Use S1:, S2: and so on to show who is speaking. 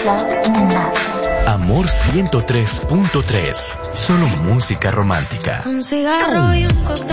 S1: Amor 103.3. Solo música romántica.
S2: Un cigarro y un cóctel.